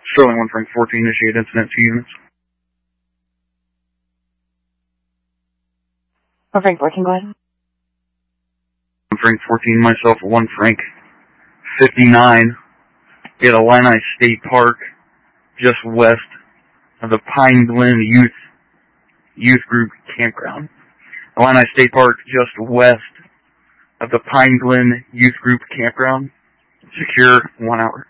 Sterling 1 Frank 14, initiate incident 2 units. 1 Frank 14, go ahead. 1 Frank 14, myself, 1 Frank 59, at Illini State Park, just west of the Pine Glen Youth Group Campground. Illini State Park, just west of the Pine Glen Youth Group Campground. Secure 1 hour.